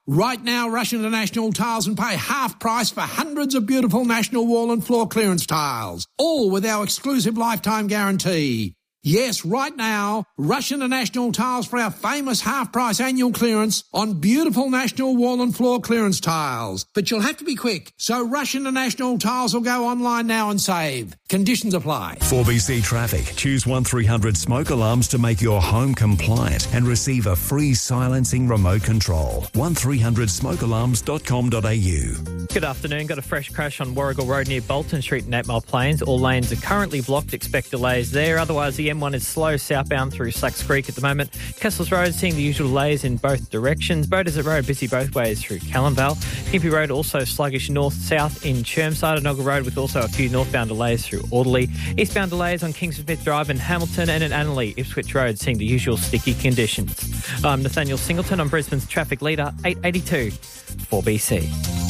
Right now, rush into National Tiles and pay half price for hundreds of beautiful National wall and floor clearance tiles, all with our exclusive lifetime guarantee. Yes, right now, rush into National Tiles for our famous half-price annual clearance on beautiful National wall and floor clearance tiles. But you'll have to be quick, so rush into National Tiles or go online now and save. Conditions apply. 4BC Traffic. Choose 1300 smoke alarms to make your home compliant and receive a free silencing remote control. 1300smokealarms.com.au. Good afternoon. Got a fresh crash on Warrigal Road near Bolton Street in 8 Mile Plains. All lanes are currently blocked. Expect delays there. Otherwise, the M1 is slow southbound through Slacks Creek at the moment. Kessels Road seeing the usual delays in both directions. Beaudesert Road busy both ways through Callanvale. Gympie Road also sluggish north-south in Chermside. Onoga Road with also a few northbound delays through Audley. Eastbound delays on Kingsford Smith Drive in Hamilton and at Annerley. Ipswich Road seeing the usual sticky conditions. I'm Nathaniel Singleton on Brisbane's traffic leader, 882 4BC.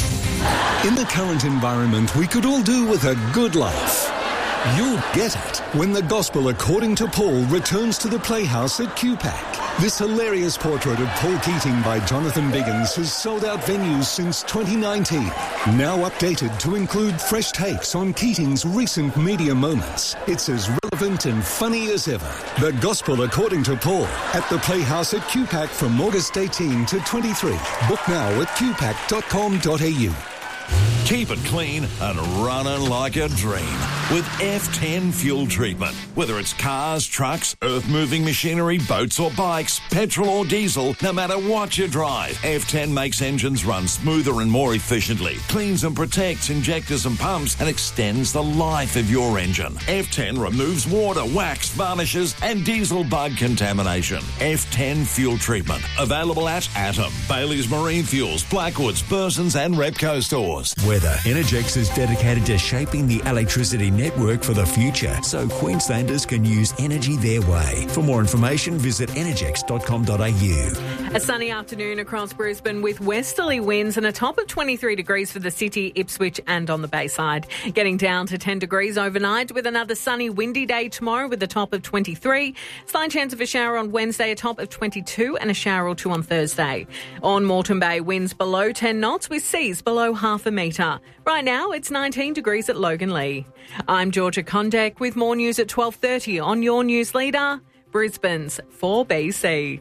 In the current environment, we could all do with a good laugh. You'll get it when The Gospel According to Paul returns to the Playhouse at QPAC. This hilarious portrait of Paul Keating by Jonathan Biggins has sold out venues since 2019. Now updated to include fresh takes on Keating's recent media moments. It's as relevant and funny as ever. The Gospel According to Paul at the Playhouse at QPAC from August 18 to 23. Book now at qpac.com.au. Keep it clean and running like a dream with F10 fuel treatment. Whether it's cars, trucks, earth-moving machinery, boats or bikes, petrol or diesel, no matter what you drive, F10 makes engines run smoother and more efficiently, cleans and protects injectors and pumps, and extends the life of your engine. F10 removes water, wax, varnishes and diesel bug contamination. F10 fuel treatment. Available at Atom, Bailey's Marine Fuels, Blackwoods, Burson's and Repco stores. Weather. Energex is dedicated to shaping the electricity network for the future so Queenslanders can use energy their way. For more information, visit energex.com.au. A sunny afternoon across Brisbane with westerly winds and a top of 23 degrees for the city, Ipswich and on the Bayside. Getting down to 10 degrees overnight with another sunny, windy day tomorrow with a top of 23. Slight chance of a shower on Wednesday, a top of 22 and a shower or two on Thursday. On Moreton Bay, winds below 10 knots with seas below half a metre. Right now, it's 19 degrees at Loganlea. I'm Georgia Condek with more news at 12:30 on your news leader, Brisbane's 4BC.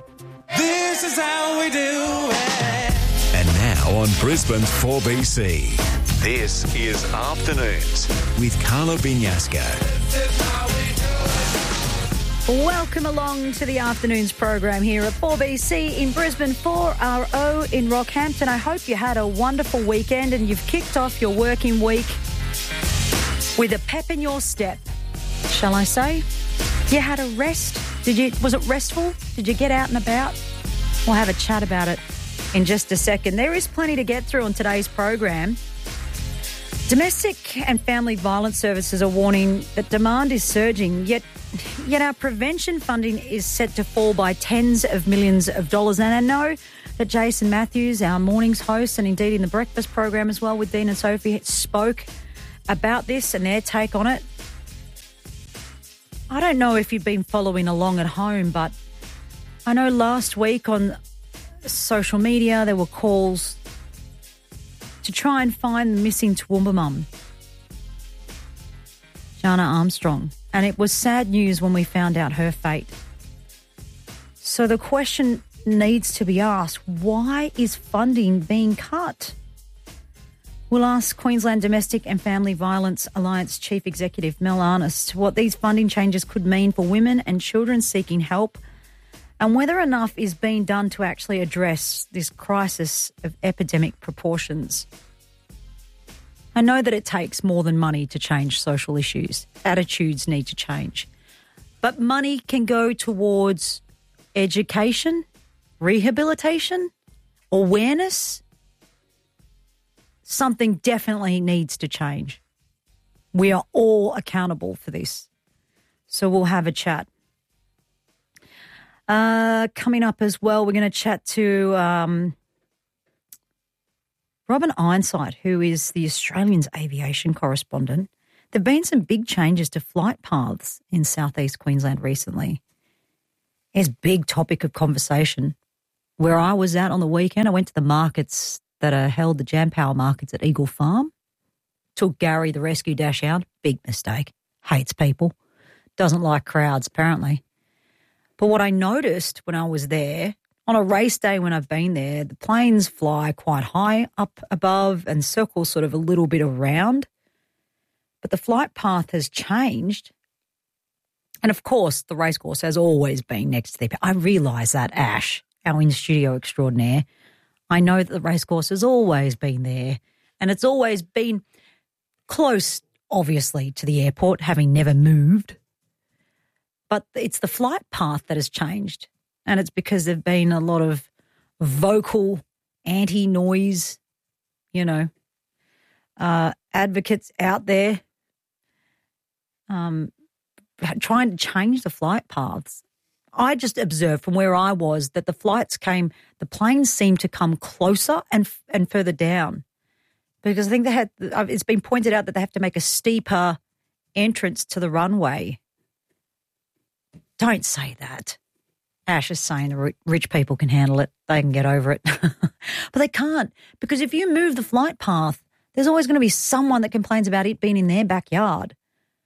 This is how we do it. And now on Brisbane's 4BC, this is Afternoons with Carla Binyasco. Welcome along to the Afternoons program here at 4BC in Brisbane, 4RO in Rockhampton. I hope you had a wonderful weekend and you've kicked off your working week with a pep in your step, shall I say? You had a rest? Was it restful? Did you get out and about? We'll have a chat about it in just a second. There is plenty to get through on today's program. Domestic and family violence services are warning that demand is surging, yet our prevention funding is set to fall by tens of millions of dollars. And I know that Jason Matthews, our mornings host, and indeed in the breakfast program as well with Dean and Sophie, spoke about this and their take on it. I don't know if you've been following along at home, but I know last week on social media there were calls to try and find the missing Toowoomba mum, Jana Armstrong. And it was sad news when we found out her fate. So the question needs to be asked, why is funding being cut? We'll ask Queensland Domestic and Family Violence Alliance Chief Executive Mel Arnest what these funding changes could mean for women and children seeking help and whether enough is being done to actually address this crisis of epidemic proportions. I know that it takes more than money to change social issues. Attitudes need to change. But money can go towards education, rehabilitation, awareness. Something definitely needs to change. We are all accountable for this. So we'll have a chat. Coming up as well, we're going to chat to Robin Ironside, who is the Australian's aviation correspondent. There have been some big changes to flight paths in southeast Queensland recently. It's a big topic of conversation. where I was at on the weekend, I went to the markets that are held, the Jam Power markets at Eagle Farm. Took Gary, the rescue dash out. Big mistake. Hates people. Doesn't like crowds, apparently. But what I noticed when I was there, on a race day when I've been there, the planes fly quite high up above and circle sort of a little bit around. But the flight path has changed. And, of course, the racecourse has always been next to there. I realise that, Ash, our in-studio extraordinaire. I know that the racecourse has always been there, and it's always been close, obviously, to the airport, having never moved. But it's the flight path that has changed, and it's because there have been a lot of vocal anti-noise, advocates out there trying to change the flight paths. I just observed from where I was that the planes seemed to come closer and further down, because I think it's been pointed out that they have to make a steeper entrance to the runway. Don't say that. Ash is saying the rich people can handle it. They can get over it. But they can't, because if you move the flight path, there's always going to be someone that complains about it being in their backyard.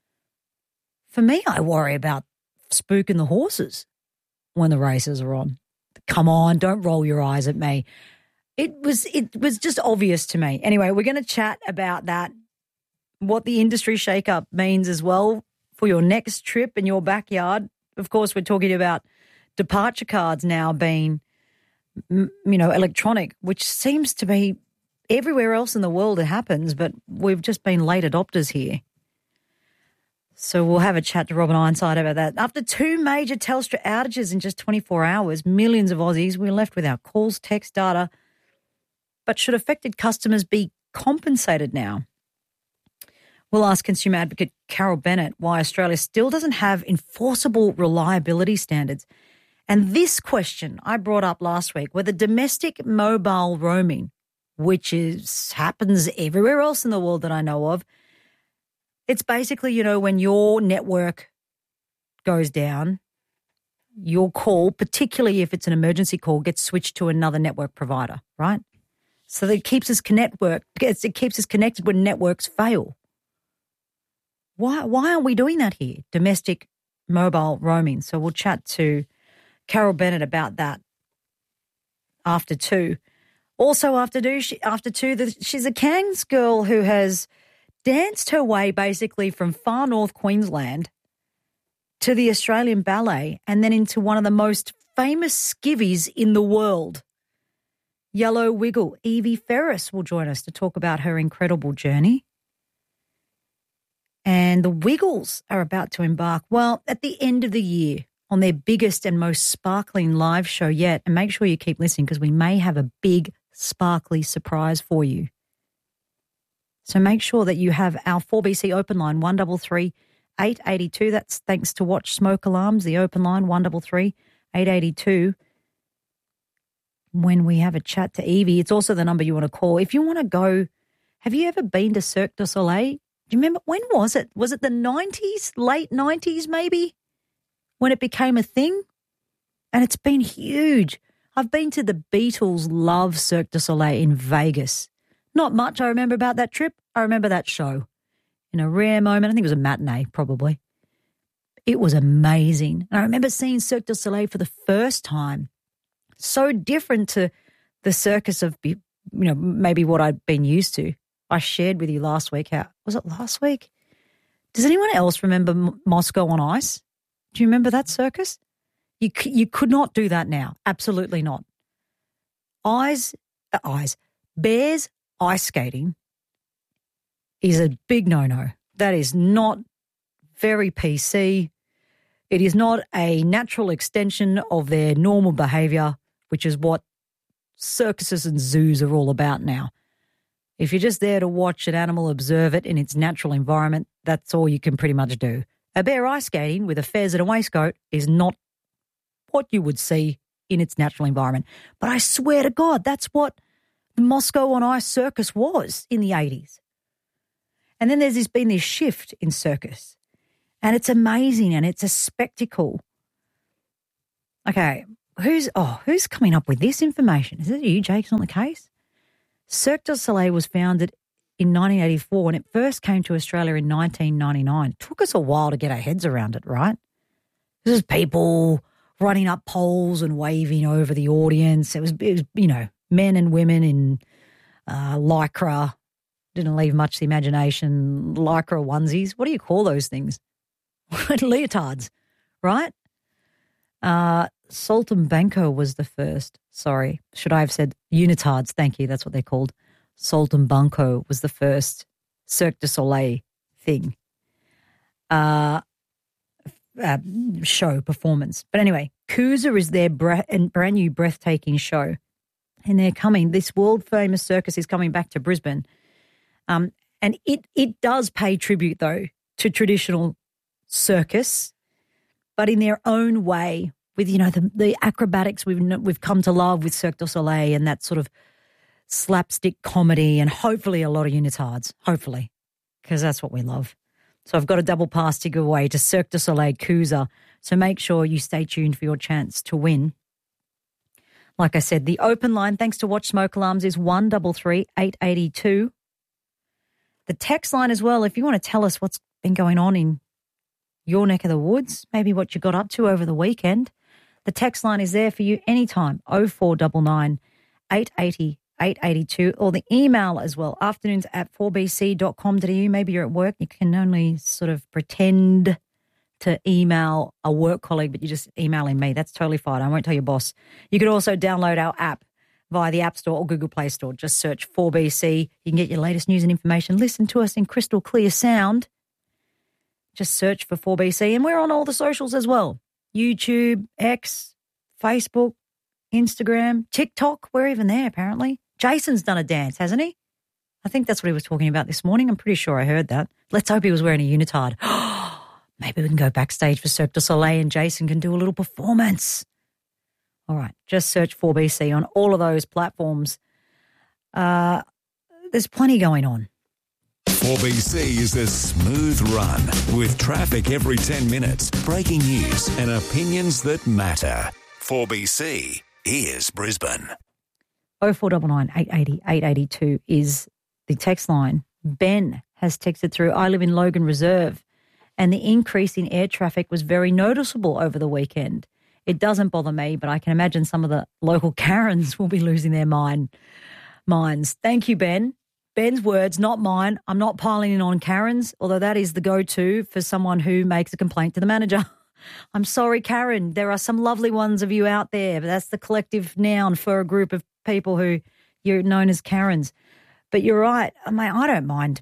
For me, I worry about spooking the horses when the races are on. Come on, don't roll your eyes at me. It was just obvious to me. Anyway, we're going to chat about that, what the industry shake-up means as well for your next trip in your backyard. Of course, we're talking about departure cards now being, electronic, which seems to be everywhere else in the world it happens, but we've just been late adopters here. So we'll have a chat to Robin Ironside about that. After 2 major Telstra outages in just 24 hours, millions of Aussies were left without calls, text, data. But should affected customers be compensated now? We'll ask consumer advocate Carol Bennett why Australia still doesn't have enforceable reliability standards. And this question I brought up last week, whether domestic mobile roaming, which happens everywhere else in the world that I know of, it's basically, when your network goes down, your call, particularly if it's an emergency call, gets switched to another network provider, right? So that it keeps us connected when networks fail. Why aren't we doing that here? Domestic mobile roaming. So we'll chat to Carol Bennett about that after 2. Also after 2, she's a Cairns girl who has danced her way basically from far north Queensland to the Australian Ballet and then into one of the most famous skivvies in the world. Yellow Wiggle. Evie Ferris will join us to talk about her incredible journey. And the Wiggles are about to embark, at the end of the year, on their biggest and most sparkling live show yet. And make sure you keep listening because we may have a big, sparkly surprise for you. So make sure that you have our 4BC open line, 133 882. That's thanks to Watch Smoke Alarms, the open line, 133 882. When we have a chat to Evie, it's also the number you want to call. If you want to go, have you ever been to Cirque du Soleil? Do you remember, when was it? Was it the 90s, late 90s maybe, when it became a thing? And it's been huge. I've been to the Beatles' Love Cirque du Soleil in Vegas. Not much I remember about that trip. I remember that show. In a rare moment, I think it was a matinee probably. It was amazing. And I remember seeing Cirque du Soleil for the first time. So different to the circus of, maybe what I'd been used to. I shared with you last week. Was it last week? Does anyone else remember Moscow on Ice? Do you remember that circus? You could not do that now. Absolutely not. Bears ice skating is a big no-no. That is not very PC. It is not a natural extension of their normal behaviour, which is what circuses and zoos are all about now. If you're just there to watch an animal observe it in its natural environment, that's all you can pretty much do. A bear ice skating with a fez and a waistcoat is not what you would see in its natural environment. But I swear to God, that's what the Moscow on Ice circus was in the 80s. And then there's been this shift in circus. And it's amazing and it's a spectacle. Okay, who's coming up with this information? Is it you, Jake's on the case? Cirque du Soleil was founded in 1984 when it first came to Australia in 1999. It took us a while to get our heads around it, right? This is people running up poles and waving over the audience. It was men and women in lycra. Didn't leave much to the imagination. Lycra onesies. What do you call those things? Leotards, right? Saltimbanco was the first. Sorry, should I have said unitards? Thank you. That's what they're called. Saltimbanco was the first Cirque du Soleil thing. Show performance. But anyway, Coosa is their brand new breathtaking show. And they're coming. This world-famous circus is coming back to Brisbane. And it does pay tribute, though, to traditional circus, but in their own way with, the acrobatics we've come to love with Cirque du Soleil and that sort of slapstick comedy and hopefully a lot of unitards, hopefully, because that's what we love. So I've got a double pass to give away to Cirque du Soleil Coosa. So make sure you stay tuned for your chance to win. Like I said, the open line, thanks to Watch Smoke Alarms, is 133 882. The text line as well, if you want to tell us what's been going on in your neck of the woods, maybe what you got up to over the weekend, the text line is there for you anytime, 0499 880 882, or the email as well, afternoons@4bc.com.au. Maybe you're at work, you can only sort of pretend to email a work colleague, but you're just emailing me. That's totally fine. I won't tell your boss. You could also download our app via the App Store or Google Play Store. Just search 4BC. You can get your latest news and information. Listen to us in crystal clear sound. Just search for 4BC. And we're on all the socials as well. YouTube, X, Facebook, Instagram, TikTok. We're even there, apparently. Jason's done a dance, hasn't he? I think that's what he was talking about this morning. I'm pretty sure I heard that. Let's hope he was wearing a unitard. Maybe we can go backstage for Cirque du Soleil and Jason can do a little performance. All right, just search 4BC on all of those platforms. There's plenty going on. 4BC is a smooth run with traffic every 10 minutes, breaking news and opinions that matter. 4BC is Brisbane. 0499 880 882 is the text line. Ben has texted through, I live in Logan Reserve, and the increase in air traffic was very noticeable over the weekend. It doesn't bother me, but I can imagine some of the local Karens will be losing their minds. Thank you, Ben. Ben's words, not mine. I'm not piling in on Karens, although that is the go-to for someone who makes a complaint to the manager. I'm sorry, Karen. There are some lovely ones of you out there, but that's the collective noun for a group of people who you're known as Karens. But you're right. I mean, I don't mind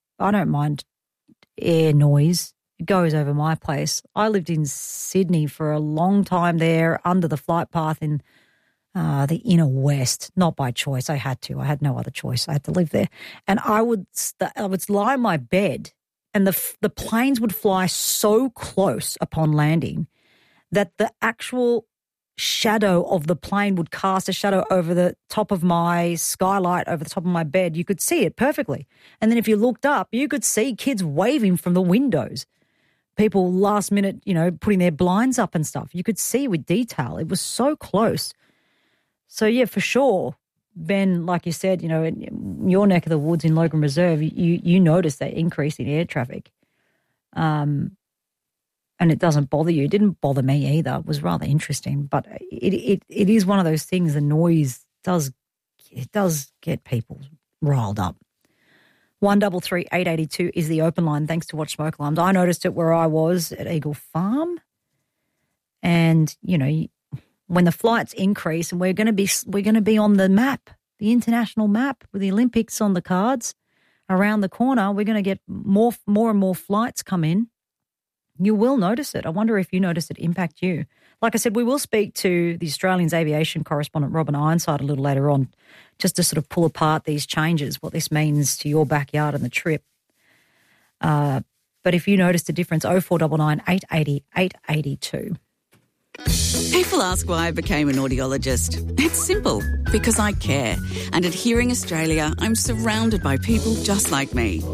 air noise. It goes over my place. I lived in Sydney for a long time there under the flight path in the inner west, not by choice. I had to. I had no other choice. I had to live there. And I would lie in my bed and the planes would fly so close upon landing that the actual shadow of the plane would cast a shadow over the top of my skylight, over the top of my bed. You could see it perfectly. And then if you looked up, you could see kids waving from the windows. People last minute, putting their blinds up and stuff. You could see with detail. It was so close. So, yeah, for sure, Ben, like you said, in your neck of the woods in Logan Reserve, you noticed that increase in air traffic. And it doesn't bother you. It didn't bother me either. It was rather interesting. But it is one of those things, the noise does get people riled up. 133 882 is the open line, thanks to Watch Smoke Alarms. I noticed it where I was at Eagle Farm. And, when the flights increase and we're going to be on the map, the international map with the Olympics on the cards around the corner, we're going to get more and more flights come in. You will notice it. I wonder if you notice it impact you. Like I said, we will speak to the Australian's aviation correspondent, Robin Ironside, a little later on, just to sort of pull apart these changes, what this means to your backyard and the trip. But if you noticed a difference, 0499 880 882. People ask why I became an audiologist. It's simple, because I care. And at Hearing Australia, I'm surrounded by people just like me.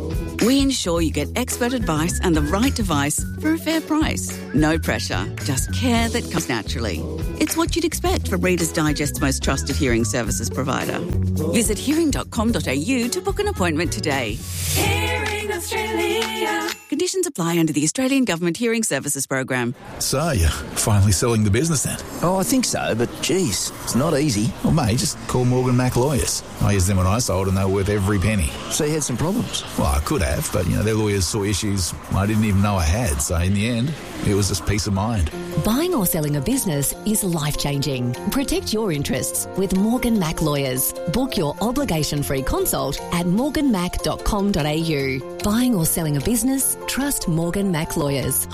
We ensure you get expert advice and the right device for a fair price. No pressure, just care that comes naturally. It's what you'd expect from Reader's Digest's most trusted hearing services provider. Visit hearing.com.au to book an appointment today. Hearing Australia. Conditions apply under the Australian Government Hearing Services Program. So, you're finally selling the business then? Oh, I think so, but geez, it's not easy. Well, mate, just call Morgan Mac Lawyers. I used them when I sold and they were worth every penny. So you had some problems? Well, I could have, but, their lawyers saw issues I didn't even know I had. So, in the end, it was just peace of mind. Buying or selling a business is life-changing. Protect your interests with Morgan Mac Lawyers. Book your obligation-free consult at morganmac.com.au. Buying or selling a business? Trust Morgan Mac Lawyers.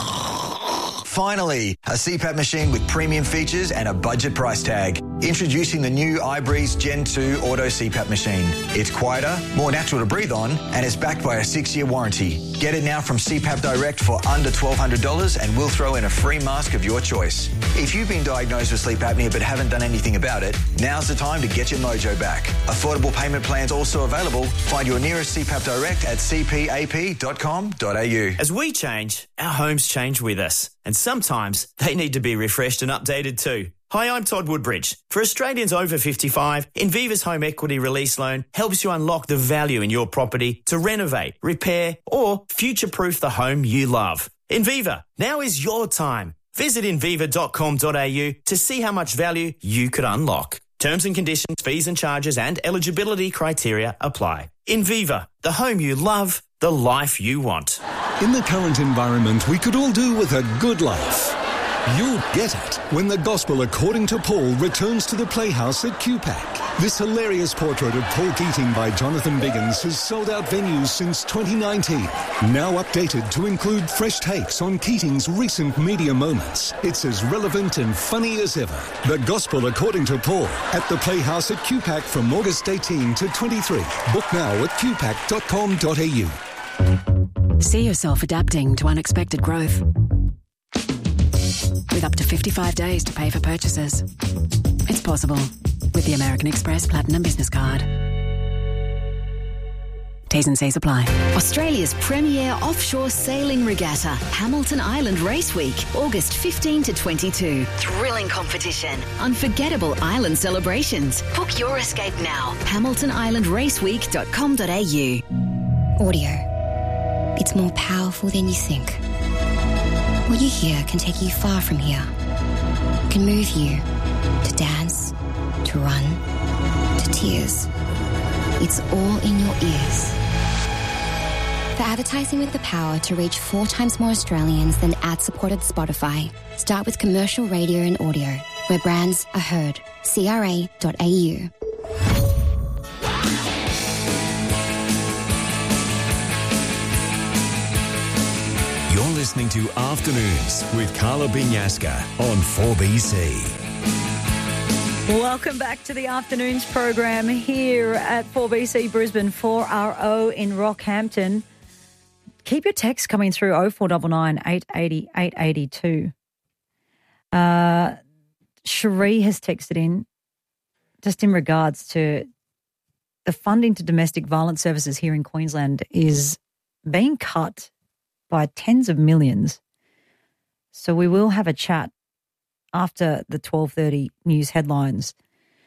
Finally, a CPAP machine with premium features and a budget price tag. Introducing the new iBreeze Gen 2 Auto CPAP machine. It's quieter, more natural to breathe on, and it's backed by a 6-year warranty. Get it now from CPAP Direct for under $1,200 and we'll throw in a free mask of your choice. If you've been diagnosed with sleep apnea but haven't done anything about it, now's the time to get your mojo back. Affordable payment plans also available. Find your nearest CPAP Direct at cpap.com.au. As we change, our homes change with us. And sometimes they need to be refreshed and updated too. Hi, I'm Todd Woodbridge. For Australians over 55, Inviva's Home Equity Release Loan helps you unlock the value in your property to renovate, repair or future-proof the home you love. Inviva, now is your time. Visit inviva.com.au to see how much value you could unlock. Terms and conditions, fees and charges and eligibility criteria apply. Inviva, the home you love, the life you want. In the current environment, we could all do with a good laugh. You'll get it when the Gospel According to Paul returns to the Playhouse at QPAC. This hilarious portrait of Paul Keating by Jonathan Biggins has sold out venues since 2019. Now updated to include fresh takes on Keating's recent media moments. It's as relevant and funny as ever. The Gospel According to Paul at the Playhouse at QPAC from August 18 to 23. Book now at qpac.com.au. See yourself adapting to unexpected growth. With up to 55 days to pay for purchases. It's possible with the American Express Platinum Business Card. T's and C's apply. Australia's premier offshore sailing regatta, Hamilton Island Race Week, August 15 to 22. Thrilling competition, unforgettable island celebrations. Book your escape now. HamiltonIslandRaceweek.com.au. Audio. It's more powerful than you think. What you hear can take you far from here. It can move you to dance, to run, to tears. It's all in your ears. For advertising with the power to reach 4 times more Australians than ad-supported Spotify, start with commercial radio and audio, where brands are heard. CRA.au. You're listening to Afternoons with Carla Binyasca on 4BC. Welcome back to the Afternoons program here at 4BC Brisbane, 4RO in Rockhampton. Keep your texts coming through 0499 880 882. Cherie has texted in just in regards to the funding to domestic violence services here in Queensland is being cut by tens of millions. So we will have a chat after the 12:30 news headlines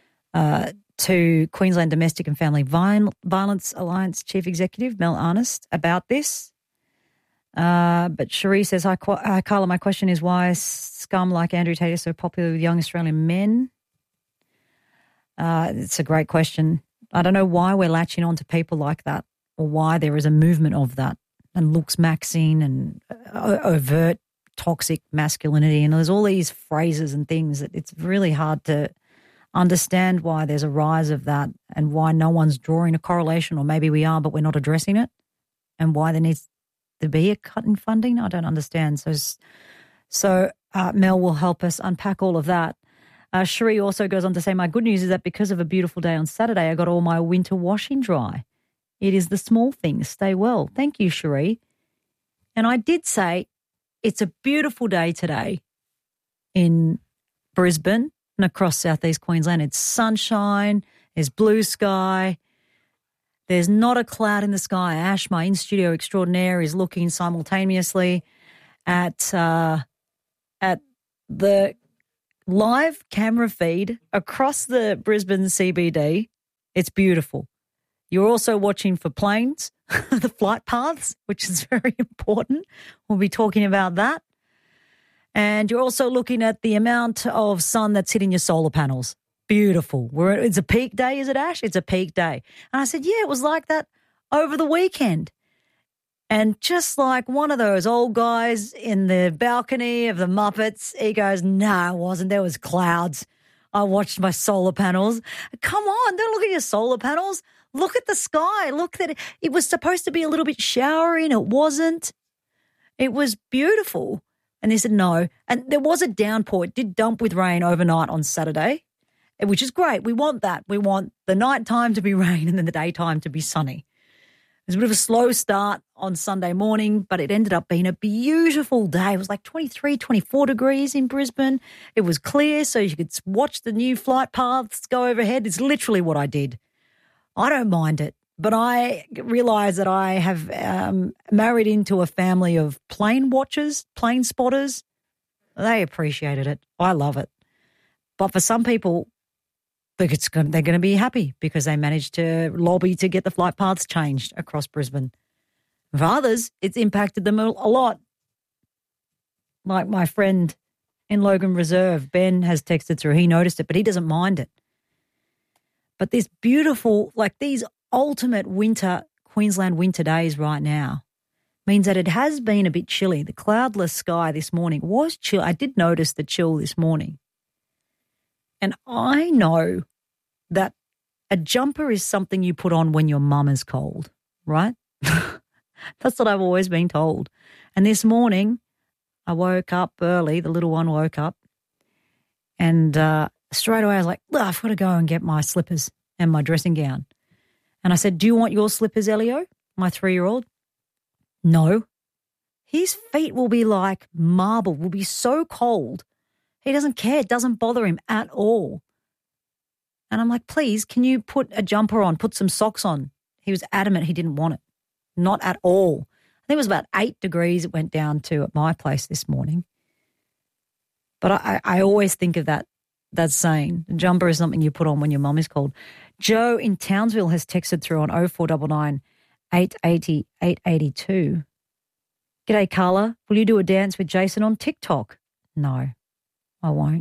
to Queensland Domestic and Family Violence Alliance Chief Executive Mel Arnest about this. But Cherie says, hi, Carla, my question is why scum like Andrew Tate is so popular with young Australian men? It's a great question. I don't know why we're latching on to people like that or why there is a movement of that. And looks maxing and overt toxic masculinity. And there's all these phrases and things that it's really hard to understand why there's a rise of that and why no one's drawing a correlation, or maybe we are, but we're not addressing it, and why there needs to be a cut in funding. I don't understand. So Mel will help us unpack all of that. Cherie also goes on to say, my good news is that because of a beautiful day on Saturday, I got all my winter washing dry. It is the small things. Stay well. Thank you, Cherie. And I did say it's a beautiful day today in Brisbane and across southeast Queensland. It's sunshine, there's blue sky. There's not a cloud in the sky. Ash, my in-studio extraordinaire, is looking simultaneously at the live camera feed across the Brisbane CBD. It's beautiful. You're also watching for planes, the flight paths, which is very important. We'll be talking about that. And you're also looking at the amount of sun that's hitting your solar panels. Beautiful. It's a peak day, is it, Ash? It's a peak day. And I said, yeah, it was like that over the weekend. And just like one of those old guys in the balcony of the Muppets, he goes, no, it wasn't. There was clouds. I watched my solar panels. Come on, don't look at your solar panels. Look at the sky. Look at it. It was supposed to be a little bit showery and it wasn't. It was beautiful. And they said no. And there was a downpour. It did dump with rain overnight on Saturday, which is great. We want that. We want the nighttime to be rain and then the daytime to be sunny. It was a bit of a slow start on Sunday morning, but it ended up being a beautiful day. It was like 23, 24 degrees in Brisbane. It was clear, so you could watch the new flight paths go overhead. It's literally what I did. I don't mind it, but I realise that I have married into a family of plane watchers, plane spotters. They appreciated it. I love it. But for some people, they're going to be happy because they managed to lobby to get the flight paths changed across Brisbane. For others, it's impacted them a lot. Like my friend in Logan Reserve, Ben, has texted through. He noticed it, but he doesn't mind it. But this beautiful, like these ultimate winter, Queensland winter days right now means that it has been a bit chilly. The cloudless sky this morning was chill. I did notice the chill this morning. And I know that a jumper is something you put on when your mum is cold, right? That's what I've always been told. And this morning I woke up early, the little one woke up, and straight away I was like, I've got to go and get my slippers and my dressing gown. And I said, do you want your slippers, Elio, my 3-year-old? No. His feet will be like marble, will be so cold. He doesn't care. It doesn't bother him at all. And I'm like, please, can you put a jumper on, put some socks on? He was adamant he didn't want it. Not at all. I think it was about 8 degrees it went down to at my place this morning. But I always think of that saying, a jumper is something you put on when your mum is cold. Joe in Townsville has texted through on 0499 880 882. G'day, Carla. Will you do a dance with Jason on TikTok? No. I won't.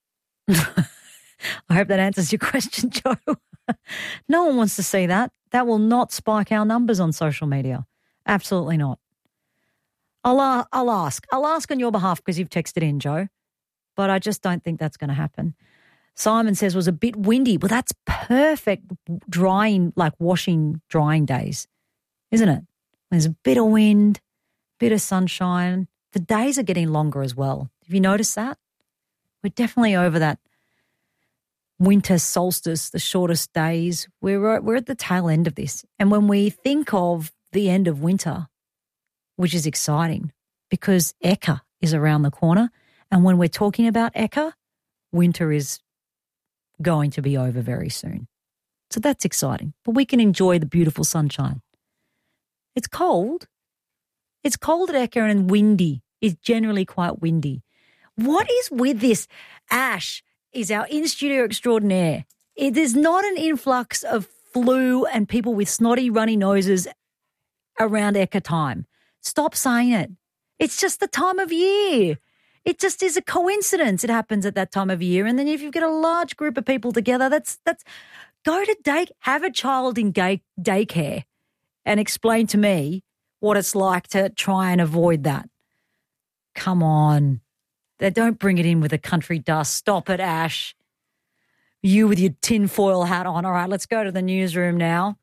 I hope that answers your question, Joe. No one wants to see that. That will not spike our numbers on social media. Absolutely not. I'll ask. I'll ask on your behalf because you've texted in, Joe. But I just don't think that's going to happen. Simon says it was a bit windy. Well, that's perfect drying, like washing, drying days, isn't it? There's a bit of wind, bit of sunshine. The days are getting longer as well. Have you noticed that? We're definitely over that winter solstice, the shortest days. We're at the tail end of this. And when we think of the end of winter, which is exciting because Eka is around the corner. And when we're talking about Eka, winter is going to be over very soon. So that's exciting. But we can enjoy the beautiful sunshine. It's cold. It's cold at Eka and windy. It's generally quite windy. What is with this? Ash is our in-studio extraordinaire. It is not an influx of flu and people with snotty, runny noses around Eka time. Stop saying it. It's just the time of year. It just is a coincidence. It happens at that time of year. And then if you've got a large group of people together, that's go to have a child in daycare and explain to me what it's like to try and avoid that. Come on. They don't bring it in with a country dust. Stop it, Ash. You with your tinfoil hat on. All right, let's go to the newsroom now.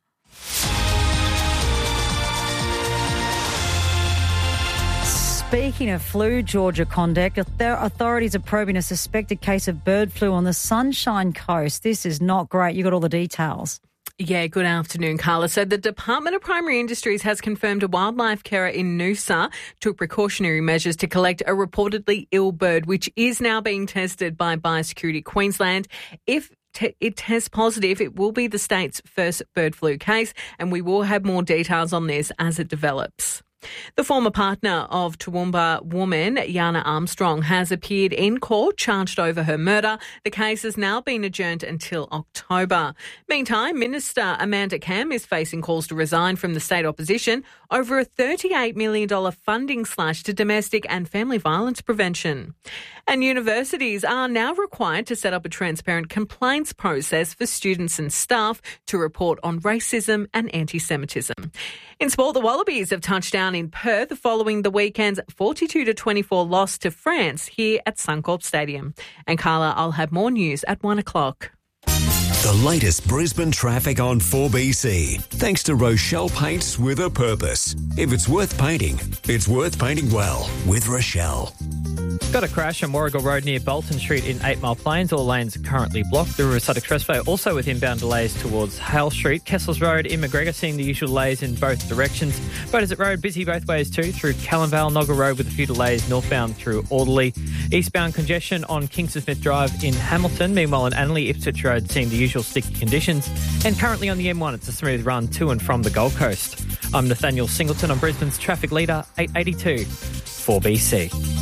Speaking of flu, Georgia Condek, authorities are probing a suspected case of bird flu on the Sunshine Coast. This is not great. You got all the details. Yeah, good afternoon, Carla. So the Department of Primary Industries has confirmed a wildlife carer in Noosa took precautionary measures to collect a reportedly ill bird, which is now being tested by Biosecurity Queensland. If it tests positive, it will be the state's first bird flu case, and we will have more details on this as it develops. The former partner of Toowoomba woman, Yana Armstrong, has appeared in court charged over her murder. The case has now been adjourned until October. Meantime, Minister Amanda Cam is facing calls to resign from the state opposition over a $38 million funding slash to domestic and family violence prevention. And universities are now required to set up a transparent complaints process for students and staff to report on racism and anti-Semitism. In sport, the Wallabies have touched down in Perth following the weekend's 42-24 loss to France here at Suncorp Stadium. And Carla, I'll have more news at 1 o'clock. The latest Brisbane traffic on 4BC. Thanks to Rochelle Paints with a Purpose. If it's worth painting, it's worth painting well with Rochelle. Got a crash on Warrigal Road near Bolton Street in 8 Mile Plains. All lanes are currently blocked. The Riverside Expressway also with inbound delays towards Hale Street. Kessels Road in McGregor seeing the usual delays in both directions. Beaudesert Road busy both ways too through Callanvale. Nogger Road with a few delays northbound through Alderley. Eastbound congestion on Kingston Smith Drive in Hamilton. Meanwhile in Annerley, Ipswich Road seeing the usual sticky conditions. And currently on the M1 it's a smooth run to and from the Gold Coast. I'm Nathaniel Singleton on Brisbane's Traffic Leader 882 4BC.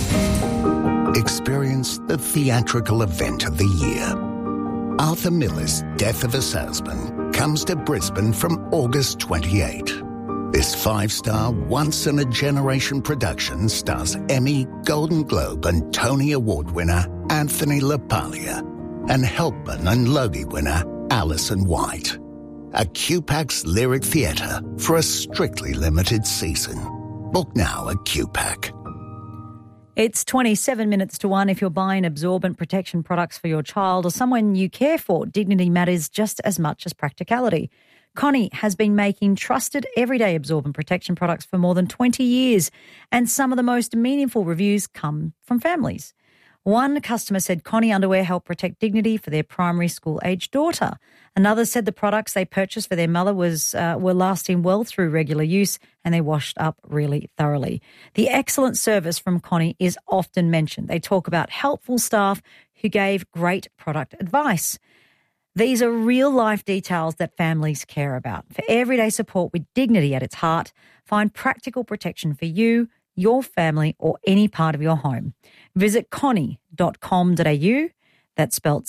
Experience the theatrical event of the year. Arthur Miller's Death of a Salesman comes to Brisbane from August 28. This 5-star, once-in-a-generation production stars Emmy, Golden Globe and Tony Award winner Anthony LaPaglia and Helpman and Logie winner Alison White. A QPAC's Lyric Theatre for a strictly limited season. Book now at QPAC. It's 27 minutes to 1. If you're buying absorbent protection products for your child or someone you care for, dignity matters just as much as practicality. Connie has been making trusted everyday absorbent protection products for more than 20 years, and some of the most meaningful reviews come from families. One customer said Connie underwear helped protect dignity for their primary school-aged daughter. Another said the products they purchased for their mother were lasting well through regular use and they washed up really thoroughly. The excellent service from Connie is often mentioned. They talk about helpful staff who gave great product advice. These are real-life details that families care about. For everyday support with dignity at its heart, find practical protection for you, your family or any part of your home. Visit connie.com.au. That's spelled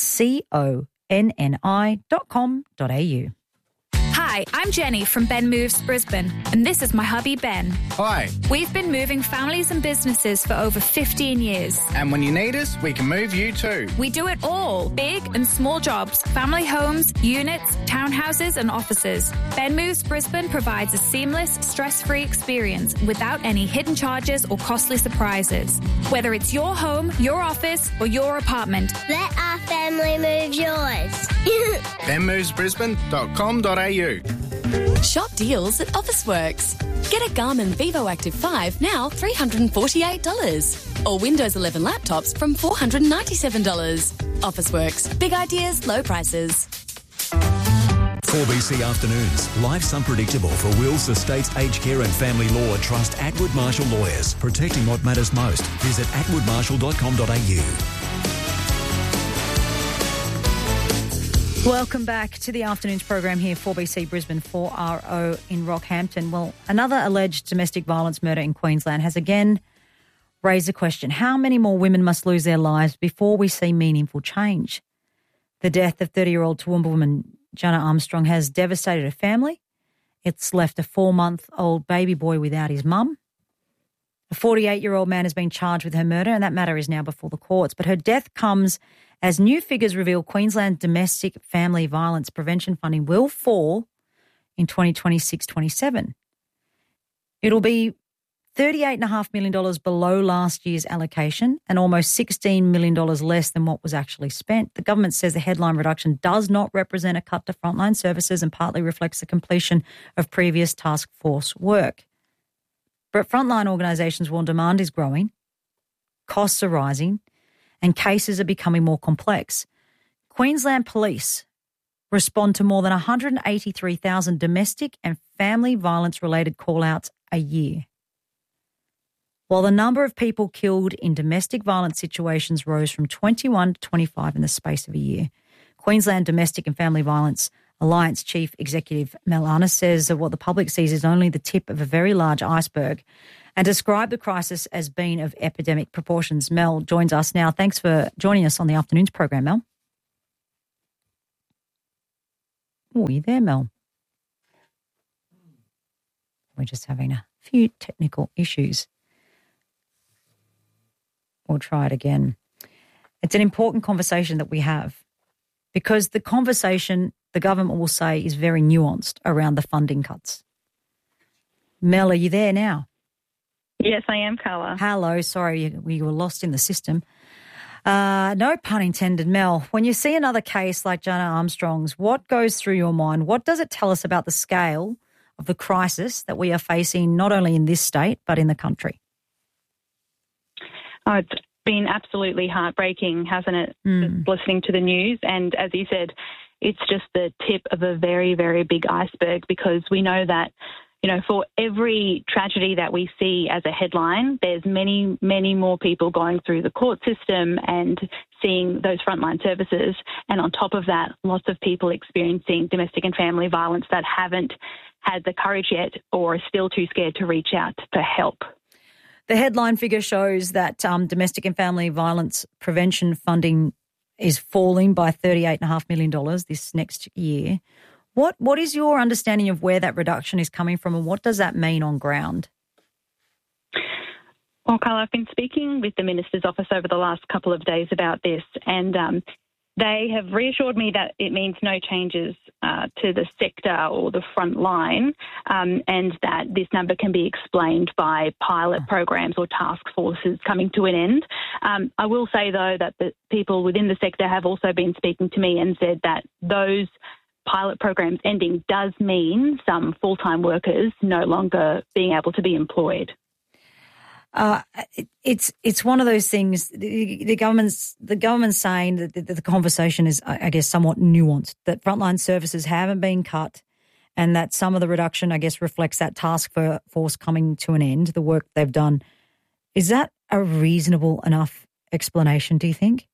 CONNI.com.au. Hi, I'm Jenny from Ben Moves Brisbane, and this is my hubby Ben. Hi. We've been moving families and businesses for over 15 years. And when you need us, we can move you too. We do it all, big and small jobs, family homes, units, townhouses and offices. Ben Moves Brisbane provides a seamless, stress-free experience without any hidden charges or costly surprises. Whether it's your home, your office or your apartment. Let our family move yours. benmovesbrisbane.com.au. Shop deals at Officeworks. Get a Garmin Vivo Active 5 now $348. Or Windows 11 laptops from $497. Officeworks. Big ideas, low prices. 4BC Afternoons. Life's unpredictable for wills, estates, aged care and family law. Trust Atwood Marshall Lawyers. Protecting what matters most. Visit atwoodmarshall.com.au. Welcome back to the afternoon's program here, 4BC Brisbane 4RO in Rockhampton. Well, another alleged domestic violence murder in Queensland has again raised the question, how many more women must lose their lives before we see meaningful change? The death of 30-year-old Toowoomba woman Jana Armstrong has devastated her family. It's left a 4-month-old baby boy without his mum. A 48-year-old man has been charged with her murder, and that matter is now before the courts. But her death comes as new figures reveal Queensland domestic family violence prevention funding will fall in 2026-27. It'll be $38.5 million below last year's allocation and almost $16 million less than what was actually spent. The government says the headline reduction does not represent a cut to frontline services and partly reflects the completion of previous task force work. But frontline organisations warn demand is growing, costs are rising, and cases are becoming more complex. Queensland Police respond to more than 183,000 domestic and family violence-related call-outs a year. While the number of people killed in domestic violence situations rose from 21 to 25 in the space of a year, Queensland Domestic and Family Violence Alliance Chief Executive Mel Arness says that what the public sees is only the tip of a very large iceberg and described the crisis as being of epidemic proportions. Mel joins us now. Thanks for joining us on the afternoon's program, Mel. Oh, are you there, Mel? We're just having a few technical issues. We'll try it again. It's an important conversation that we have because the conversation, the government will say, is very nuanced around the funding cuts. Mel, are you there now? Yes, I am, Carla. Hello. Sorry, we were lost in the system. No pun intended, Mel. When you see another case like Jana Armstrong's, what goes through your mind? What does it tell us about the scale of the crisis that we are facing not only in this state but in the country? Oh, it's been absolutely heartbreaking, hasn't it, listening to the news? And as you said, it's just the tip of a very, very big iceberg because we know that, you know, for every tragedy that we see as a headline, there's many, many more people going through the court system and seeing those frontline services. And on top of that, lots of people experiencing domestic and family violence that haven't had the courage yet or are still too scared to reach out for help. The headline figure shows that domestic and family violence prevention funding is falling by $38.5 million this next year. What is your understanding of where that reduction is coming from and what does that mean on ground? Well, Carla, I've been speaking with the Minister's office over the last couple of days about this and they have reassured me that it means no changes to the sector or the front line and that this number can be explained by pilot programs or task forces coming to an end. I will say, though, that the people within the sector have also been speaking to me and said that those pilot programs ending does mean some full-time workers no longer being able to be employed. It's one of those things. The government's saying that the conversation is, I guess, somewhat nuanced. That frontline services haven't been cut, and that some of the reduction, I guess, reflects that task force coming to an end. The work they've done. Is that a reasonable enough explanation? Do you think?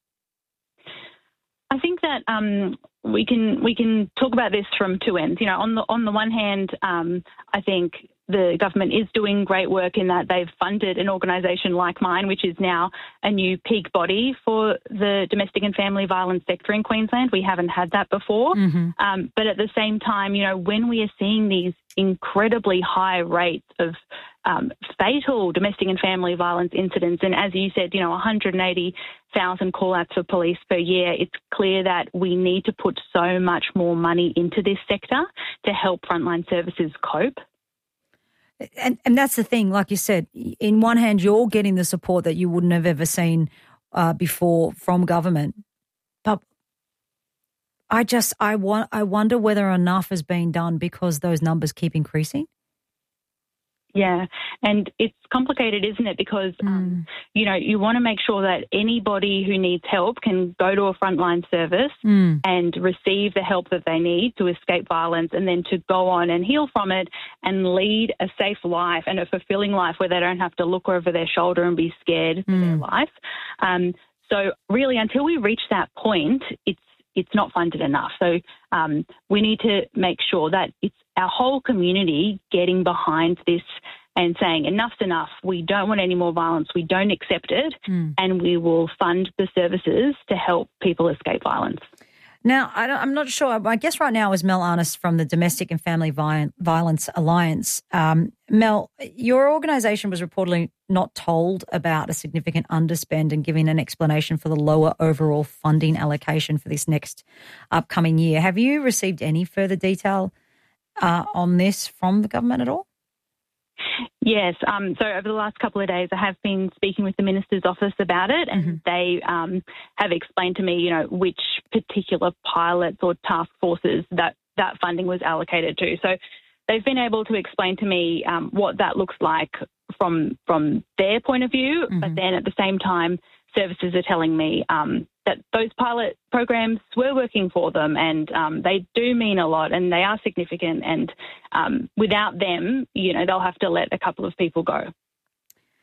I think that we can talk about this from two ends. You know, on the one hand, I think the government is doing great work in that they've funded an organisation like mine, which is now a new peak body for the domestic and family violence sector in Queensland. We haven't had that before. But at the same time, you know, when we are seeing these incredibly high rates of fatal domestic and family violence incidents, and as you said, you know, 180,000 call-outs for police per year, it's clear that we need to put so much more money into this sector to help frontline services cope. And that's the thing, like you said, in one hand, you're getting the support that you wouldn't have ever seen before from government. But I wonder whether enough has been done because those numbers keep increasing. Yeah, and it's complicated, isn't it? Because, you know, you want to make sure that anybody who needs help can go to a frontline service and receive the help that they need to escape violence and then to go on and heal from it and lead a safe life and a fulfilling life where they don't have to look over their shoulder and be scared for their life. So really, until we reach that point, it's not funded enough. So we need to make sure that it's our whole community getting behind this and saying enough's enough. We don't want any more violence. We don't accept it, and we will fund the services to help people escape violence. Now, I'm not sure. I guess right now is Mel Arness from the Domestic and Family Violence Alliance. Mel, your organisation was reportedly not told about a significant underspend and giving an explanation for the lower overall funding allocation for this next upcoming year. Have you received any further detail on this from the government at all? Yes. So over the last couple of days, I have been speaking with the Minister's office about it, and they have explained to me, you know, which particular pilots or task forces that funding was allocated to. So they've been able to explain to me what that looks like from their point of view, but then at the same time, services are telling me that those pilot programs were working for them, and they do mean a lot, and they are significant. And without them, you know, they'll have to let a couple of people go.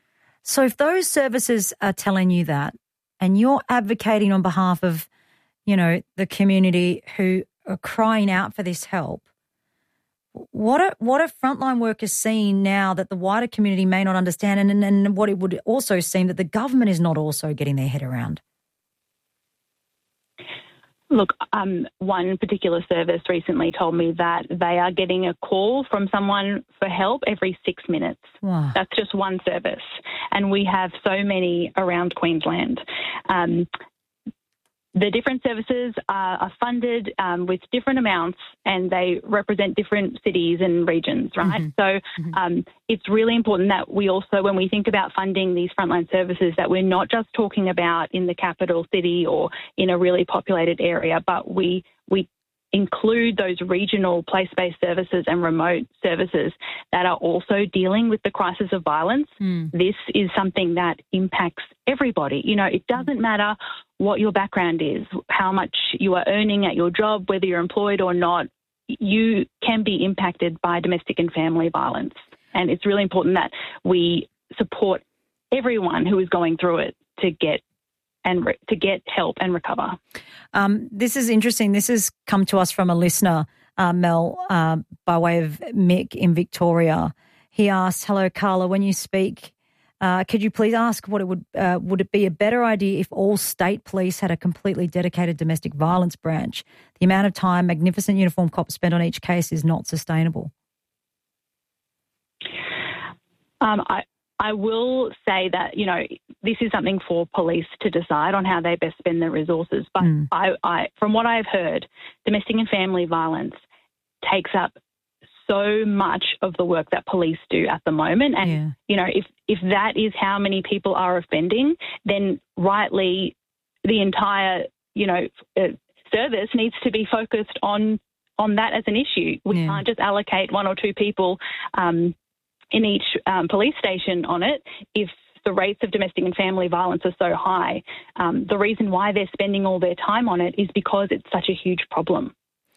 So if those services are telling you that, and you're advocating on behalf of, the community who are crying out for this help. What are frontline workers seeing now that the wider community may not understand, and what it would also seem that the government is not also getting their head around? Look, one particular service recently told me that they are getting a call from someone for help every 6 minutes. Wow. That's just one service. And we have so many around Queensland. The different services are funded with different amounts, and they represent different cities and regions, right? Mm-hmm. So it's really important that we also, when we think about funding these frontline services, that we're not just talking about in the capital city or in a really populated area, but we include those regional place-based services and remote services that are also dealing with the crisis of violence. This is something that impacts everybody. It doesn't matter what your background is, how much you are earning at your job, whether you're employed or not, you can be impacted by domestic and family violence. And it's really important that we support everyone who is going through it to get help and recover. This is interesting. This has come to us from a listener, Mel, by way of Mick in Victoria. He asked, "Hello, Carla, when you speak, could you please ask what it would it be a better idea if all state police had a completely dedicated domestic violence branch? The amount of time magnificent uniform cops spend on each case is not sustainable." I will say that, this is something for police to decide on how they best spend their resources. But I from what I've heard, domestic and family violence takes up so much of the work that police do at the moment. And, if that is how many people are offending, then rightly the entire, service needs to be focused on that as an issue. We can't just allocate one or two people in each police station on it if the rates of domestic and family violence are so high. The reason why they're spending all their time on it is because it's such a huge problem.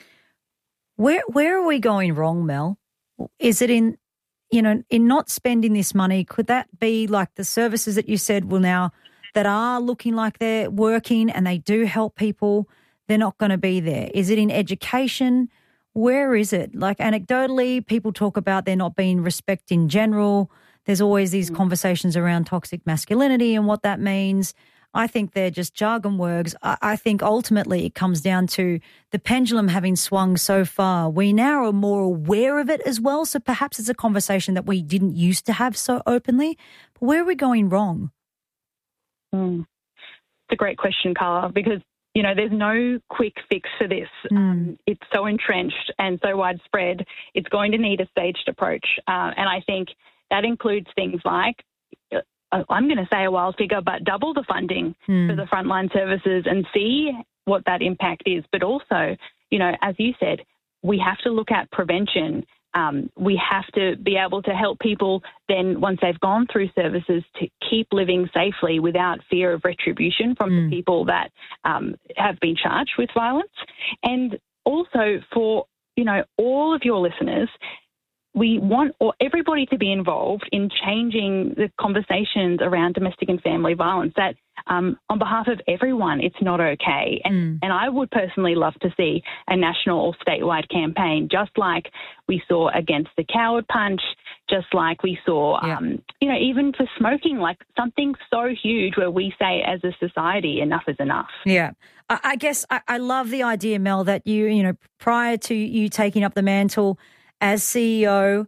Where are we going wrong, Mel? Is it in not spending this money? Could that be like the services that you said that are looking like they're working and they do help people, they're not going to be there? Is it in education? Where is it? Like anecdotally, people talk about there not being respect in general. There's always these conversations around toxic masculinity and what that means. I think they're just jargon words. I think ultimately it comes down to the pendulum having swung so far. We now are more aware of it as well, so perhaps it's a conversation that we didn't used to have so openly. But where are we going wrong? It's a great question, Carla, because there's no quick fix for this. It's so entrenched and so widespread. It's going to need a staged approach. And I think that includes things like, I'm going to say a wild figure, but double the funding for the frontline services and see what that impact is. But also, as you said, we have to look at prevention. We have to be able to help people then, once they've gone through services, to keep living safely without fear of retribution from the people that have been charged with violence. And also for, all of your listeners, we want everybody to be involved in changing the conversations around domestic and family violence, that on behalf of everyone, it's not okay. And I would personally love to see a national or statewide campaign, just like we saw against the coward punch, just like we saw, even for smoking, like something so huge where we say as a society, enough is enough. Yeah. I guess I love the idea, Mel, that prior to you taking up the mantle as CEO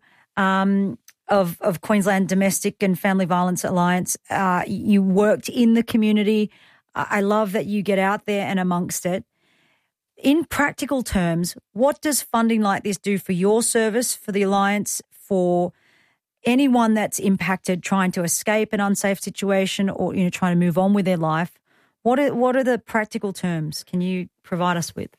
of Queensland Domestic and Family Violence Alliance, you worked in the community. I love that you get out there and amongst it. In practical terms, what does funding like this do for your service, for the Alliance, for anyone that's impacted trying to escape an unsafe situation or trying to move on with their life? What are the practical terms? Can you provide us with?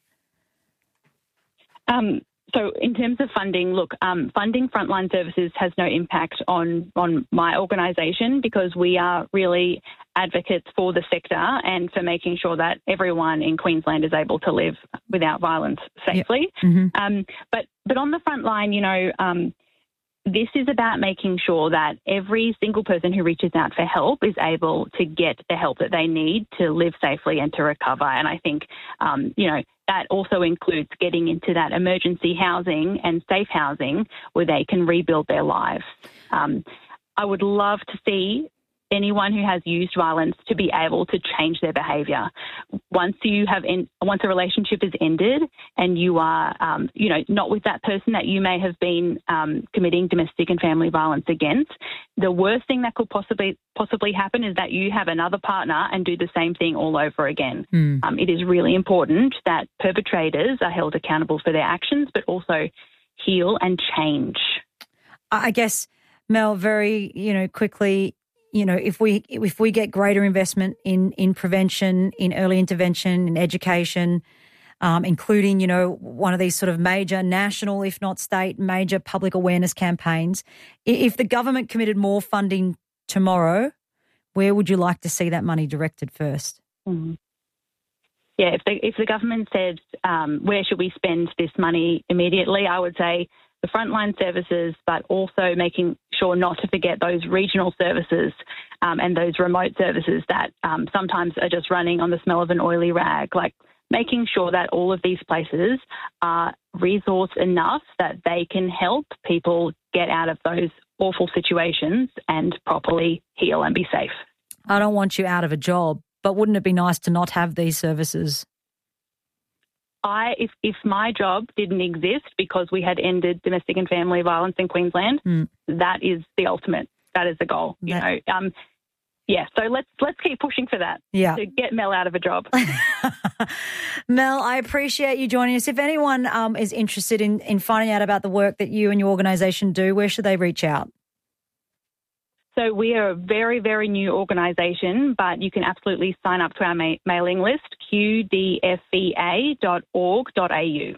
So in terms of funding, look, funding frontline services has no impact on my organisation, because we are really advocates for the sector and for making sure that everyone in Queensland is able to live without violence safely. Yep. But on the front line, this is about making sure that every single person who reaches out for help is able to get the help that they need to live safely and to recover. And I think, that also includes getting into that emergency housing and safe housing where they can rebuild their lives. I would love to see anyone who has used violence to be able to change their behaviour. Once a relationship is ended and you are, not with that person that you may have been committing domestic and family violence against, the worst thing that could possibly happen is that you have another partner and do the same thing all over again. It is really important that perpetrators are held accountable for their actions, but also heal and change. I guess, Mel, very, quickly, if we get greater investment in prevention, in early intervention, in education, including, one of these sort of major national, if not state, major public awareness campaigns, if the government committed more funding tomorrow, where would you like to see that money directed first? Yeah, if the government said, where should we spend this money immediately, I would say the frontline services, but also making sure not to forget those regional services and those remote services that sometimes are just running on the smell of an oily rag, like making sure that all of these places are resourced enough that they can help people get out of those awful situations and properly heal and be safe. I don't want you out of a job, but wouldn't it be nice to not have these services? If my job didn't exist because we had ended domestic and family violence in Queensland, that is the ultimate. That is the goal. So let's keep pushing for that. Yeah. To get Mel out of a job. Mel, I appreciate you joining us. If anyone is interested in finding out about the work that you and your organisation do, where should they reach out? So we are a very, very new organisation, but you can absolutely sign up to our mailing list, qdfva.org.au.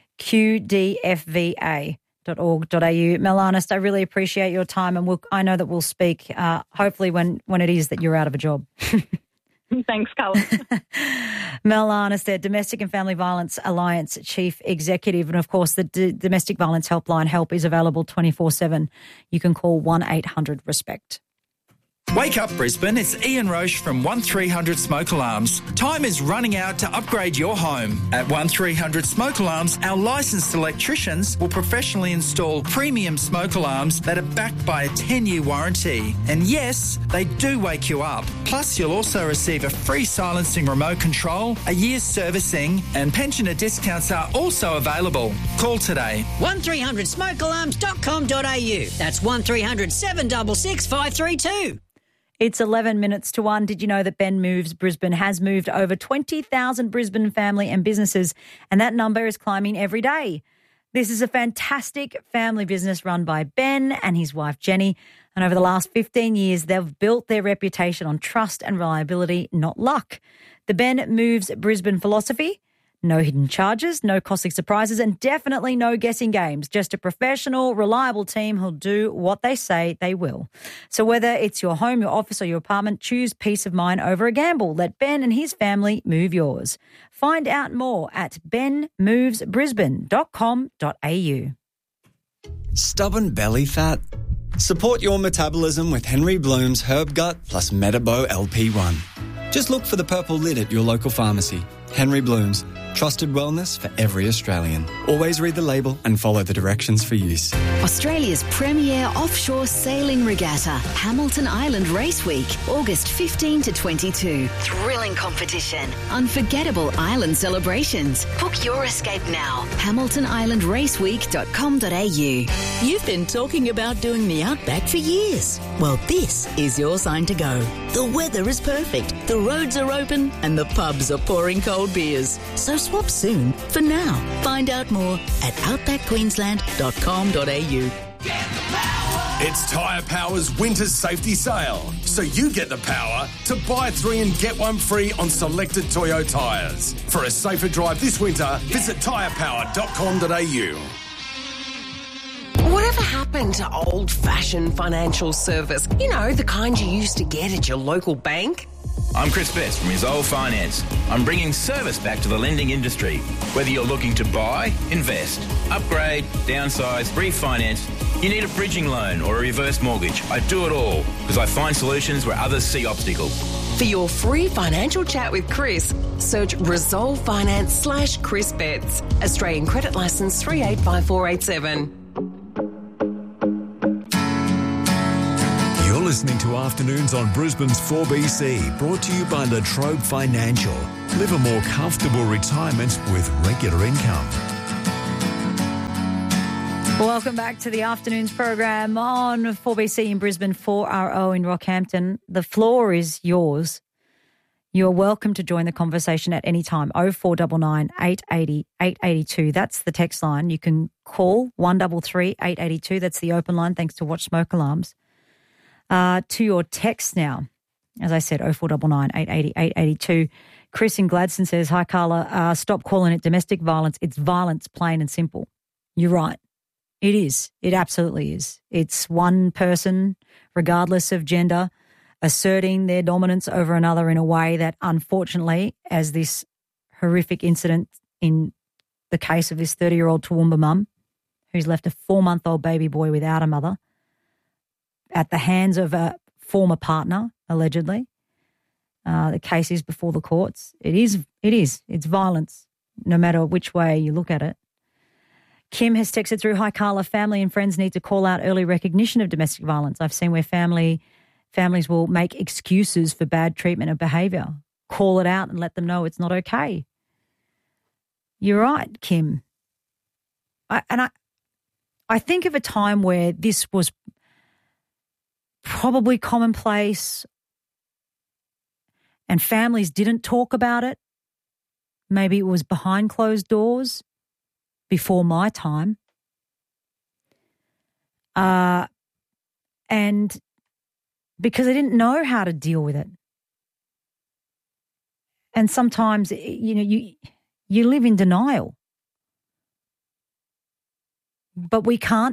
qdfva.org.au. Mel Arnest, I really appreciate your time, and I know that we'll speak hopefully when it is that you're out of a job. Thanks, Carla. Mel Arnest, Domestic and Family Violence Alliance Chief Executive. And, of course, the Domestic Violence Helpline help is available 24/7. You can call 1-800-RESPECT. Wake up, Brisbane. It's Ian Roche from 1300 Smoke Alarms. Time is running out to upgrade your home. At 1300 Smoke Alarms, our licensed electricians will professionally install premium smoke alarms that are backed by a 10-year warranty. And yes, they do wake you up. Plus, you'll also receive a free silencing remote control, a year's servicing, and pensioner discounts are also available. Call today. 1300smokealarms.com.au. That's 1300 766 532. It's 11 minutes to 1. Did you know that Ben Moves Brisbane has moved over 20,000 Brisbane family and businesses, and that number is climbing every day? This is a fantastic family business run by Ben and his wife Jenny, and over the last 15 years, they've built their reputation on trust and reliability, not luck. The Ben Moves Brisbane philosophy: no hidden charges, no costly surprises, and definitely no guessing games. Just a professional, reliable team who'll do what they say they will. So whether it's your home, your office or your apartment, choose peace of mind over a gamble. Let Ben and his family move yours. Find out more at benmovesbrisbane.com.au. Stubborn belly fat? Support your metabolism with Henry Bloom's Herb Gut plus Metabo LP1. Just look for the purple lid at your local pharmacy. Henry Bloom's, trusted wellness for every Australian. Always read the label and follow the directions for use. Australia's premier offshore sailing regatta, Hamilton Island Race Week, August 15 to 22. Thrilling competition, unforgettable island celebrations. Book your escape now. HamiltonIslandRaceweek.com.au. You've been talking about doing the Outback for years. Well, this is your sign to go. The weather is perfect, the roads are open, and the pubs are pouring cold beers. So swap soon. For now, find out more at outbackqueensland.com.au. It's Tyre Power's Winter Safety Sale, so you get the power to buy 3 and get 1 free on selected Toyo tyres. For a safer drive this winter, visit tyrepower.com.au. Whatever happened to old-fashioned financial service? You know, the kind you used to get at your local bank? I'm Chris Best from Resolve Finance. I'm bringing service back to the lending industry. Whether you're looking to buy, invest, upgrade, downsize, refinance, you need a bridging loan or a reverse mortgage. I do it all because I find solutions where others see obstacles. For your free financial chat with Chris, search Resolve Finance /Chris Betts. Australian Credit Licence 385487. You're listening to Afternoons on Brisbane's 4BC, brought to you by Latrobe Financial. Live a more comfortable retirement with regular income. Welcome back to the Afternoons program on 4BC in Brisbane, 4RO in Rockhampton. The floor is yours. You're welcome to join the conversation at any time. 0499 880 882. That's the text line. You can call 133 882. That's the open line, thanks to Watch Smoke Alarms. To your text now, as I said, 0499 880 882. Chris in Gladstone says, hi, Carla, stop calling it domestic violence. It's violence, plain and simple. You're right. It is. It absolutely is. It's one person, regardless of gender, asserting their dominance over another in a way that, unfortunately, as this horrific incident in the case of this 30-year-old Toowoomba mum who's left a 4-month-old baby boy without a mother at the hands of a former partner, allegedly. The case is before the courts. It is. It's violence, no matter which way you look at it. Kim has texted through, hi, Carla, family and friends need to call out early recognition of domestic violence. I've seen where families will make excuses for bad treatment of behaviour. Call it out and let them know it's not okay. You're right, Kim. I think of a time where this was probably commonplace and families didn't talk about it. Maybe it was behind closed doors. Before my time. And because I didn't know how to deal with it. And sometimes, you live in denial. But we can't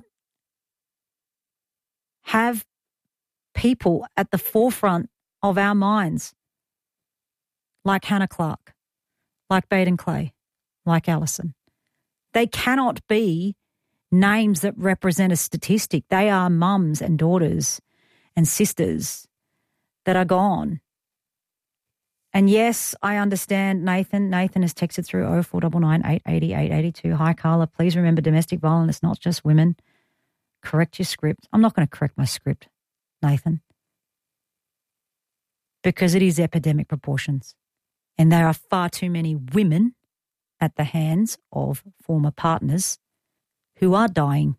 have people at the forefront of our minds like Hannah Clark, like Baden Clay, like Alison. They cannot be names that represent a statistic. They are mums and daughters and sisters that are gone. And yes, I understand Nathan. Nathan has texted through 0499 880 882. Hi, Carla. Please remember domestic violence is not just women. Correct your script. I'm not going to correct my script, Nathan, because it is epidemic proportions. And there are far too many women at the hands of former partners who are dying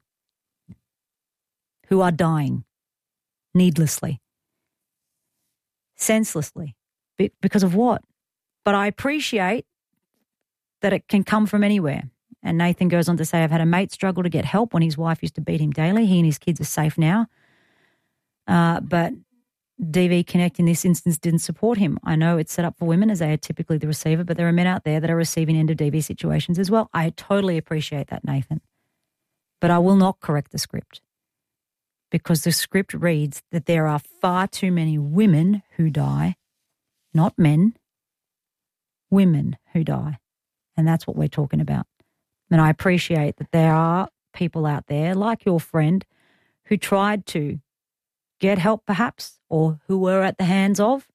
needlessly, senselessly, because of what? But I appreciate that it can come from anywhere. And Nathan goes on to say, I've had a mate struggle to get help when his wife used to beat him daily. He and his kids are safe now. But DV Connect in this instance didn't support him. I know it's set up for women as they are typically the receiver, but there are men out there that are receiving end of DV situations as well. I totally appreciate that, Nathan. But I will not correct the script because the script reads that there are far too many women who die, not men, women who die. And that's what we're talking about. And I appreciate that there are people out there like your friend who tried to get help perhaps, or who were at the hands of.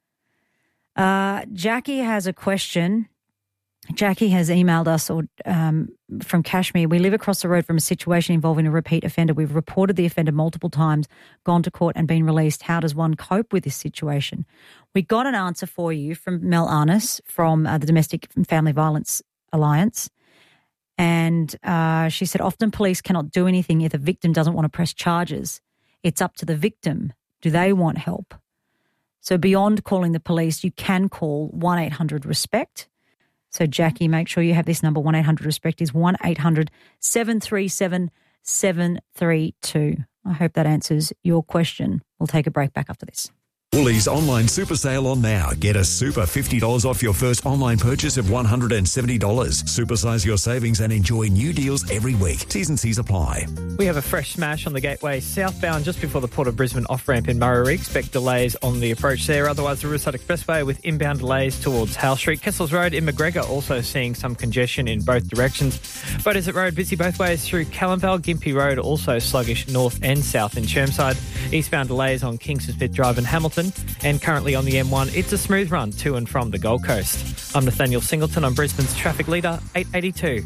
Jackie has a question. Jackie has emailed us from Kashmir. We live across the road from a situation involving a repeat offender. We've reported the offender multiple times, gone to court and been released. How does one cope with this situation? We got an answer for you from Mel Arness from the Domestic and Family Violence Alliance. And she said, often police cannot do anything if the victim doesn't want to press charges. It's up to the victim. Do they want help? So beyond calling the police, you can call 1-800-RESPECT. So, Jackie, make sure you have this number. 1-800-RESPECT is 1-800-737-732. I hope that answers your question. We'll take a break back after this. Woolies online super sale on now. Get a super $50 off your first online purchase of $170. Supersize your savings and enjoy new deals every week. T's and C's apply. We have a fresh smash on the Gateway southbound just before the Port of Brisbane off-ramp in Murray. Expect delays on the approach there. Otherwise, the Riverside Expressway with inbound delays towards Howe Street. Kessels Road in McGregor also seeing some congestion in both directions. Beaudesert Road busy both ways through Callanvale. Gympie Road also sluggish north and south in Chermside. Eastbound delays on Kingston Smith Drive in Hamilton. And currently on the M1, it's a smooth run to and from the Gold Coast. I'm Nathaniel Singleton on Brisbane's traffic leader, 882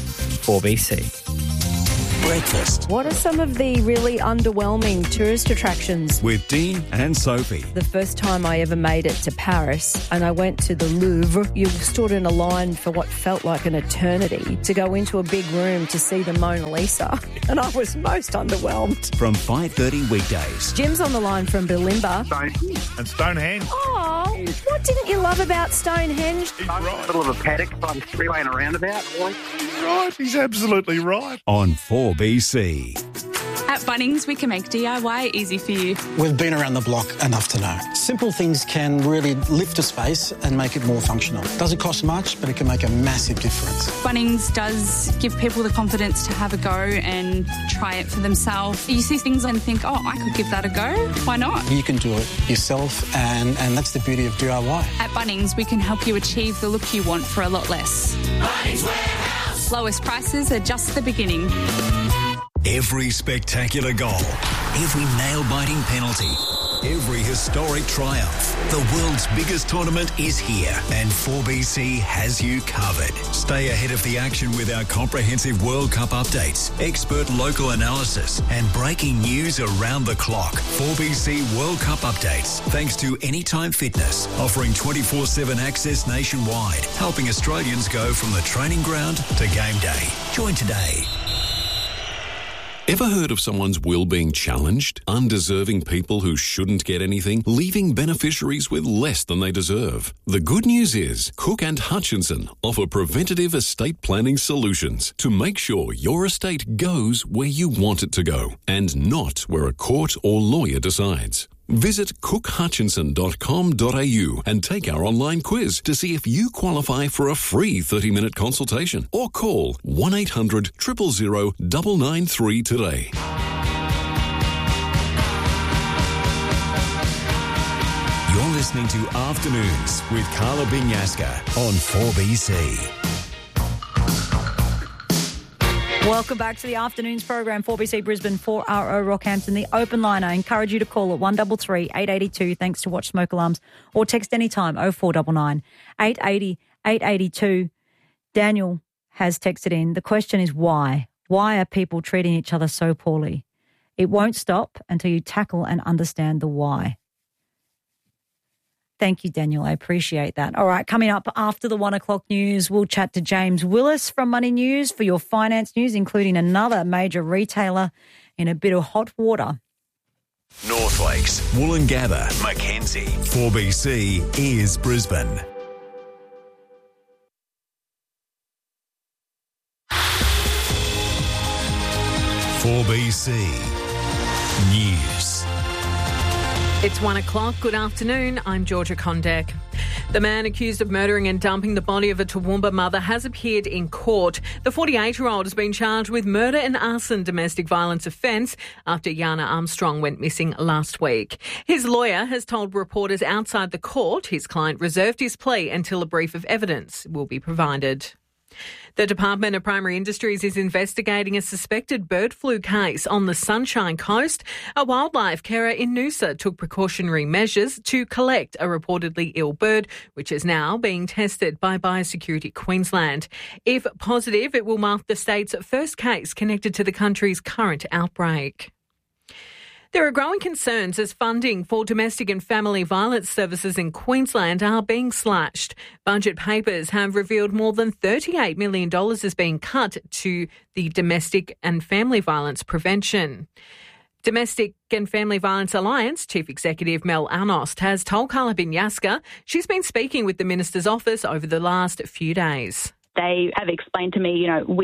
4BC. Breakfast What are some of the really underwhelming tourist attractions? with Dean and Sophie. The first time I ever made it to Paris and I went to the Louvre, you stood in a line for what felt like an eternity to go into a big room to see the Mona Lisa. And I was most underwhelmed. From 5:30 weekdays. Jim's on the line from Bulimba. And Stonehenge. Oh, what didn't you love about Stonehenge? He's right. In the middle of a paddock by the freeway and a roundabout. He's right. He's absolutely right. On 4BC. At Bunnings, we can make DIY easy for you. We've been around the block enough to know. Simple things can really lift a space and make it more functional. Doesn't cost much, but it can make a massive difference. Bunnings does give people the confidence to have a go and try it for themselves. You see things and think, oh, I could give that a go. Why not? You can do it yourself, and that's the beauty of DIY. At Bunnings, we can help you achieve the look you want for a lot less. Bunnings Warehouse. Lowest prices are just the beginning. Every spectacular goal, every nail-biting penalty, every historic triumph. The world's biggest tournament is here, and 4BC has you covered. Stay ahead of the action with our comprehensive World Cup updates, expert local analysis, and breaking news around the clock. 4BC World Cup updates, thanks to Anytime Fitness, offering 24/7 access nationwide, helping Australians go from the training ground to game day. Join today. Ever heard of someone's will being challenged? Undeserving people who shouldn't get anything, leaving beneficiaries with less than they deserve. The good news is Cook and Hutchinson offer preventative estate planning solutions to make sure your estate goes where you want it to go and not where a court or lawyer decides. Visit cookhutchinson.com.au and take our online quiz to see if you qualify for a free 30-minute consultation or call 1800 000 993 today. You're listening to Afternoons with Carla Binyaska on 4BC. Welcome back to the Afternoons program, 4BC Brisbane, 4RO Rockhampton. The open line, I encourage you to call at 133 882 thanks to Watch Smoke Alarms, or text anytime 0499 880 882. Daniel has texted in. The question is why? Why are people treating each other so poorly? It won't stop until you tackle and understand the why. Thank you, Daniel. I appreciate that. All right, coming up after the 1 o'clock news, we'll chat to James Willis from Money News for your finance news, including another major retailer in a bit of hot water. North Lakes, Woolloongabba, Mackenzie. 4BC is Brisbane. .4BC News. It's 1 o'clock. Good afternoon. I'm Georgia Condek. The man accused of murdering and dumping the body of a Toowoomba mother has appeared in court. The 48-year-old has been charged with murder and arson domestic violence offence after Yana Armstrong went missing last week. His lawyer has told reporters outside the court his client reserved his plea until a brief of evidence will be provided. The Department of Primary Industries is investigating a suspected bird flu case on the Sunshine Coast. A wildlife carer in Noosa took precautionary measures to collect a reportedly ill bird, which is now being tested by Biosecurity Queensland. If positive, it will mark the state's first case connected to the country's current outbreak. There are growing concerns as funding for domestic and family violence services in Queensland are being slashed. Budget papers have revealed more than $38 million is being cut to the domestic and family violence prevention. Domestic and Family Violence Alliance Chief Executive Mel Arnost has told Carla Binyaska she's been speaking with the Minister's office over the last few days. They have explained to me, which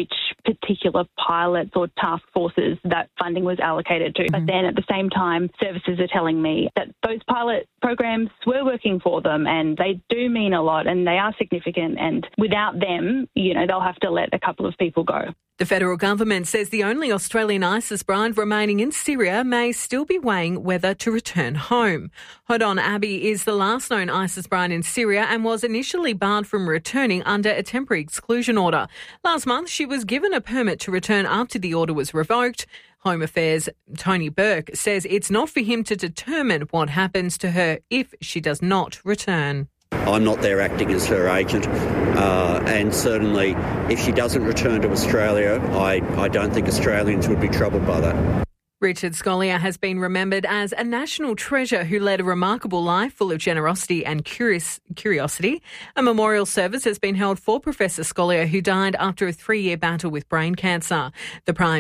particular pilots or task forces that funding was allocated to. But then at the same time, services are telling me that those pilot programs were working for them and they do mean a lot and they are significant. And without them, they'll have to let a couple of people go. The federal government says the only Australian ISIS bride remaining in Syria may still be weighing whether to return home. Hodon Abbey is the last known ISIS bride in Syria and was initially barred from returning under a temporary exclusion order. Last month, she was given a permit to return after the order was revoked. Home Affairs' Tony Burke says it's not for him to determine what happens to her if she does not return. I'm not there acting as her agent, and certainly if she doesn't return to Australia, I don't think Australians would be troubled by that. Richard Scolyer has been remembered as a national treasure who led a remarkable life full of generosity and curiosity. A memorial service has been held for Professor Scolyer, who died after a 3-year battle with brain cancer. The Prime